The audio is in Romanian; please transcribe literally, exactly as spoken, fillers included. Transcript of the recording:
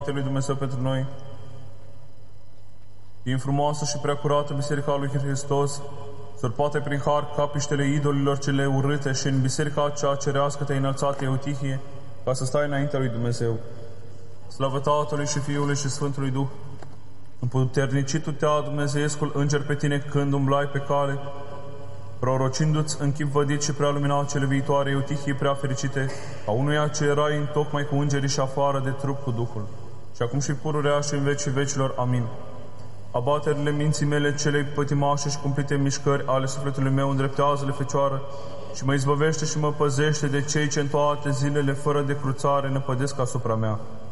lui Dumnezeu pentru noi, din frumoasă și prea curată Biserica lui Hristos, surpate prin har capiștele idolilor cele urâte și în biserica cea cerească te-ai înălțat, Eutihie, ca să stai înaintea lui Dumnezeu. Slavă Tatălui și Fiului și Sfântului Duh, împuternicitu-te-a Dumnezeescul înger pe tine când umblai pe cale, prorocindu-ți în chip vădit și prea luminat cele viitoare, Eutihie prea fericite, a unuia ce erai în tocmai cu îngerii și afară de trup cu Duhul, și acum și pururea și în vecii vecilor. Amin. Abaterile minții mele celei pătimașe și cumplite mișcări ale sufletului meu îndreptează-le, Fecioară, și mă izbăvește și mă păzește de cei ce în toate zilele fără de cruțare năpădesc asupra mea.